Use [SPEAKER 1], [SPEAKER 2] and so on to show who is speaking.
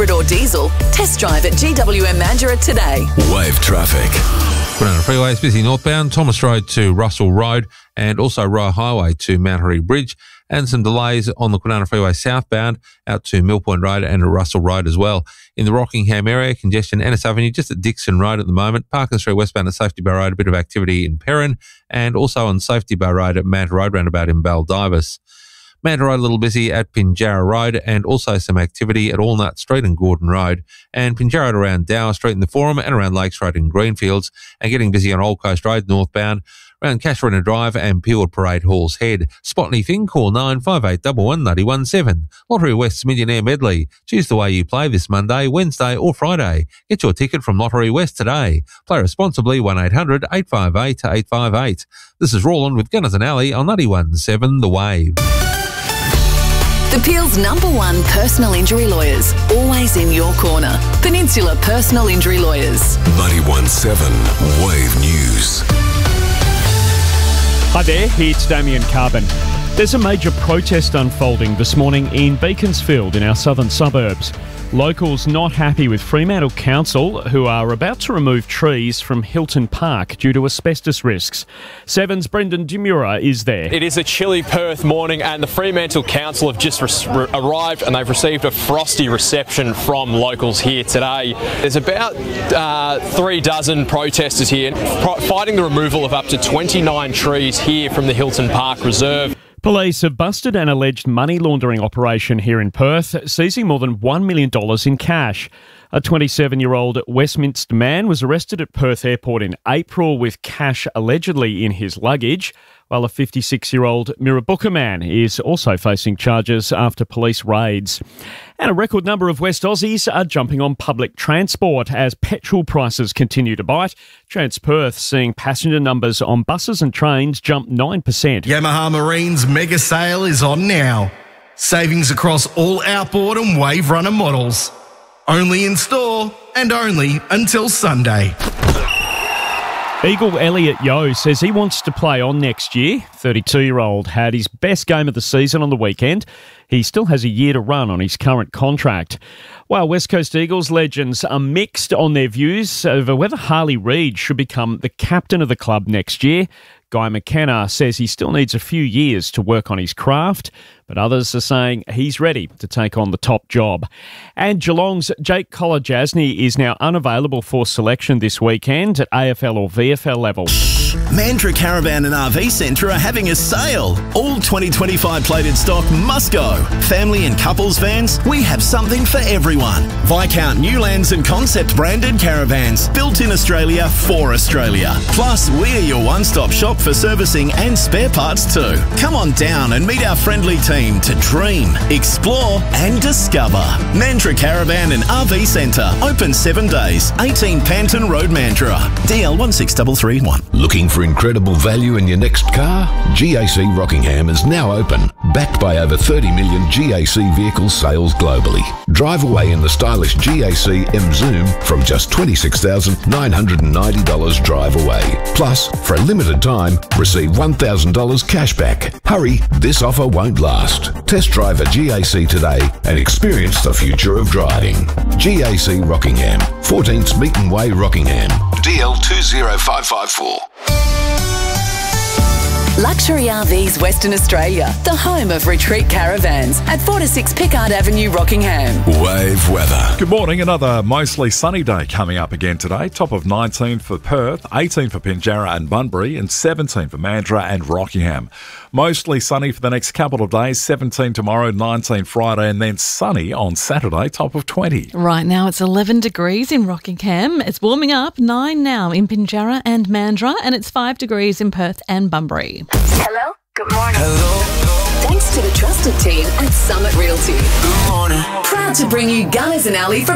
[SPEAKER 1] hybrid or diesel, test drive at GWM Mandurah today.
[SPEAKER 2] Wave traffic.
[SPEAKER 3] Kwinana Freeway is busy northbound, Thomas Road to Russell Road and also Royal Highway to Mount Harry Bridge, and some delays on the Kwinana Freeway southbound out to Mill Point Road and Russell Road as well. In the Rockingham area, congestion Ennis Avenue just at Dixon Road at the moment. Parkin Street westbound at Safety Bar Road, a bit of activity in Perrin, and also on Safety Bar Road at Manta Road roundabout in Baldivis. Manta Road a little busy at Pinjarra Road, and also some activity at Allnut Street and Gordon Road, and Pinjarra around Dower Street in the Forum and around Lakes Road in Greenfields, and getting busy on Old Coast Road northbound around Casuarina Drive and Peelwood Parade Hall's Head. Spot anything, call 95811 Lottery West's Millionaire Medley. Choose the way you play this Monday, Wednesday or Friday. Get your ticket from Lottery West today. Play responsibly, 1800 858 858. This is Roland with Gunners and Alley on 91.7 The Wave.
[SPEAKER 1] The Peel's #1 personal injury lawyers, always in your corner. Peninsula Personal Injury Lawyers.
[SPEAKER 2] 91.7 Wave News.
[SPEAKER 4] Hi there, it's Damien Carbon. There's a major protest unfolding this morning in Beaconsfield in our southern suburbs. Locals not happy with Fremantle Council, who are about to remove trees from Hilton Park due to asbestos risks. Seven's Brendan Demura is there.
[SPEAKER 5] It is a chilly Perth morning and the Fremantle Council have just arrived and they've received a frosty reception from locals here today. There's about 3 dozen protesters here fighting the removal of up to 29 trees here from the Hilton Park Reserve.
[SPEAKER 4] Police have busted an alleged money laundering operation here in Perth, seizing more than $1 million in cash. A 27-year-old Westminster man was arrested at Perth Airport in April with cash allegedly in his luggage, while a 56-year-old Mirrabooka man is also facing charges after police raids. And a record number of West Aussies are jumping on public transport as petrol prices continue to bite. Transperth seeing passenger numbers on buses and trains jump 9%.
[SPEAKER 6] Yamaha Marine's mega sale is on now. Savings across all outboard and wave runner models. Only in store and only until Sunday.
[SPEAKER 4] Eagle Elliot Yeo says he wants to play on next year. 32-year-old had his best game of the season on the weekend. He still has a year to run on his current contract. While West Coast Eagles legends are mixed on their views over whether Harley Reid should become the captain of the club next year, Guy McKenna says he still needs a few years to work on his craft, but others are saying he's ready to take on the top job. And Geelong's Jake Kolodjasny is now unavailable for selection this weekend at AFL or VFL level.
[SPEAKER 7] Mandurah Caravan and RV Centre are having a sale. All 2025 plated stock must go. Family and couples vans, we have something for everyone. Viscount Newlands and Concept branded caravans, built in Australia for Australia. Plus, we're your one-stop shop for servicing and spare parts too. Come on down and meet our friendly team to dream, explore and discover. Mandurah Caravan and RV Centre, open 7 days, 18 Panton Road, Mandurah. DL 16331.
[SPEAKER 2] Looking for incredible value in your next car? GAC Rockingham is now open, backed by over 30 million GAC vehicle sales globally. Drive away in the stylish GAC M Zoom from just $26,990 drive away. Plus, for a limited time, receive $1,000 cash back. Hurry, this offer won't last. Test drive a GAC today and experience the future of driving. GAC Rockingham, 14th Meaton Way, Rockingham. DL 20554.
[SPEAKER 1] Luxury RVs Western Australia, the home of retreat caravans at 4 to 6 Pickard Avenue, Rockingham.
[SPEAKER 2] Wave weather.
[SPEAKER 8] Good morning. Another mostly sunny day coming up again today. Top of 19 for Perth, 18 for Pinjarra and Bunbury, and 17 for Mandurah and Rockingham. Mostly sunny for the next couple of days, 17 tomorrow, 19 Friday, and then sunny on Saturday, top of 20.
[SPEAKER 9] Right now it's 11 degrees in Rockingham. It's warming up, 9 now in Pinjarra and Mandurah, and it's 5 degrees in Perth and Bunbury.
[SPEAKER 1] Hello? Good morning. Hello. Thanks to the trusted team at Summit Realty. Good morning. Proud to bring you Gunners and Alley from